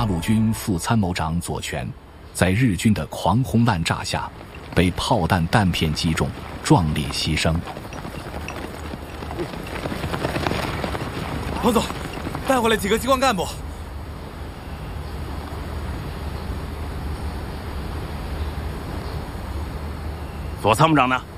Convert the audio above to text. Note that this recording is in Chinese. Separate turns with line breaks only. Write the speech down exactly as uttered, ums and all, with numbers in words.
八路军副参谋长左权，在日军的狂轰滥炸下，被炮弹弹片击中，壮烈牺牲。
王总，带回来几个机关干部。
左参谋长呢？